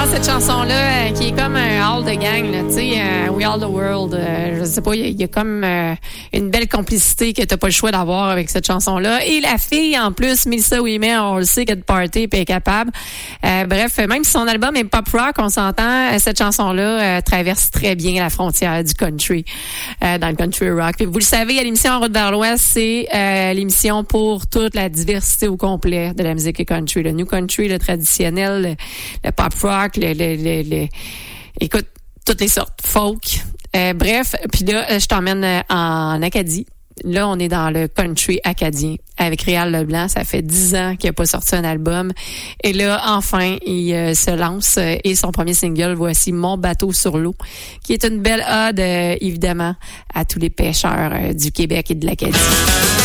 J'adore cette chanson-là qui est comme un all de gang, là, tu sais, We All the World. Je sais pas, il y a comme une belle complicité que t'as pas le choix d'avoir avec cette chanson-là. Et la fille, en plus, Melissa Ouimet, on le sait qu'elle est de party et est capable. Bref, même si son album est pop rock, on s'entend, cette chanson-là traverse très bien la frontière du country, dans le country rock. Puis vous le savez, à l'émission En route vers l'Ouest, c'est l'émission pour toute la diversité au complet de la musique country, le new country, le traditionnel, le pop rock, écoute, toutes les sortes, folk. Bref, puis là, je t'emmène en Acadie. Là, on est dans le country acadien avec Réal Leblanc. Ça fait 10 ans qu'il n'a pas sorti un album. Et là, enfin, il se lance et son premier single, voici Mon bateau sur l'eau, qui est une belle ode, évidemment, à tous les pêcheurs du Québec et de l'Acadie.